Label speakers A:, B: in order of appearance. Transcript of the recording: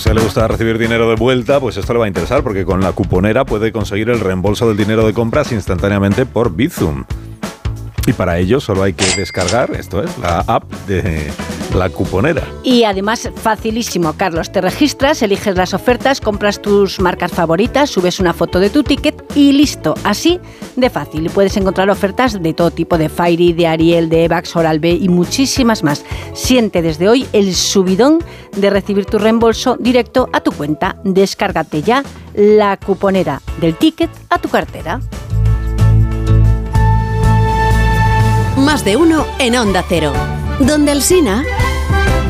A: si a él le gusta recibir dinero de vuelta, pues esto le va a interesar, porque con la cuponera puede conseguir el reembolso del dinero de compras instantáneamente por Bizum. Y para ello solo hay que descargar, esto es, la app de la cuponera.
B: Y además, facilísimo, Carlos. Te registras, eliges las ofertas, compras tus marcas favoritas, subes una foto de tu ticket y listo. Así de fácil. Y puedes encontrar ofertas de todo tipo, de Fairy, de Ariel, de Evax, Oral-B y muchísimas más. Siente desde hoy el subidón de recibir tu reembolso directo a tu cuenta. Descárgate ya la cuponera, del ticket a tu cartera.
C: Más de uno en Onda Cero. Donde Alsina.